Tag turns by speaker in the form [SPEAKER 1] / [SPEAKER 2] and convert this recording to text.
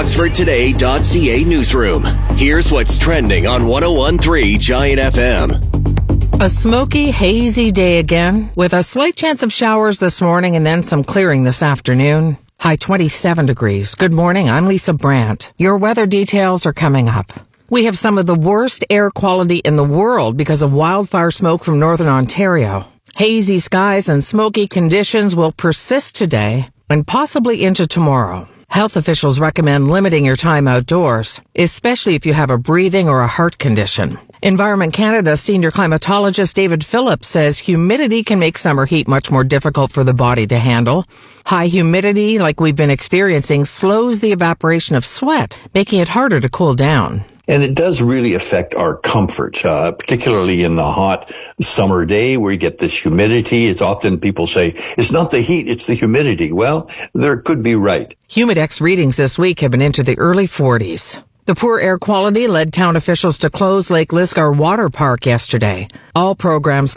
[SPEAKER 1] OxfordToday.ca newsroom. Here's what's trending on 101.3 Giant FM.
[SPEAKER 2] A smoky, hazy day again, with a slight chance of showers this morning and then some clearing this afternoon. High 27 degrees. Good morning, I'm Lisa Brandt. Your weather details are coming up. We have some of the worst air quality in the world because of wildfire smoke from northern Ontario. Hazy skies and smoky conditions will persist today and possibly into tomorrow. Health officials recommend limiting your time outdoors, especially if you have a breathing or a heart condition. Environment Canada senior climatologist David Phillips says humidity can make summer heat much more difficult for the body to handle. High humidity, like we've been experiencing, slows the evaporation of sweat, making it harder to cool down.
[SPEAKER 3] And it does really affect our comfort, particularly in the hot summer day where you get this humidity. It's often people say, it's not the heat, it's the humidity. Well, there could be right.
[SPEAKER 2] Humidex readings this week have been into the early 40s. The poor air quality led town officials to close Lake Lisgar Water Park yesterday. All programs